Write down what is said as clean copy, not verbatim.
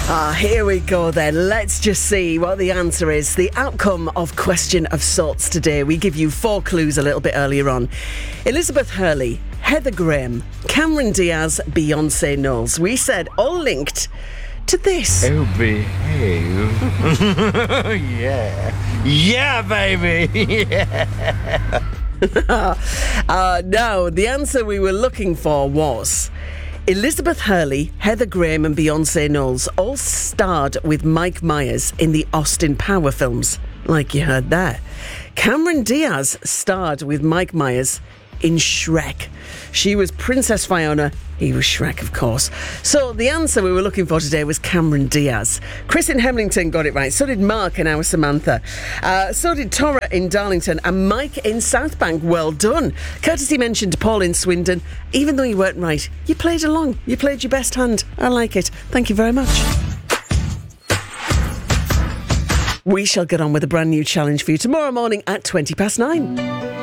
Here we go then. Let's just see what the answer is. The outcome of Question of Sorts today. We give you 4 clues a little bit earlier on. Elizabeth Hurley, Heather Graham, Cameron Diaz, Beyonce Knowles. We said all linked to this. Oh, behave. Yeah. Yeah, baby. Yeah. No, the answer we were looking for was Elizabeth Hurley, Heather Graham and Beyonce Knowles all starred with Mike Myers in the Austin Power films, like you heard there. Cameron Diaz starred with Mike Myers in Shrek. She was Princess Fiona, he was Shrek, of course. So the answer we were looking for today was Cameron Diaz. Chris in Hemlington got it right, so did Mark in our Samantha. So did Tora in Darlington and Mike in Southbank. Well done. Courtesy mention to Paul in Swindon. Even though you weren't right, you played along. You played your best hand. I like it. Thank you very much. We shall get on with a brand new challenge for you tomorrow morning at 9:20.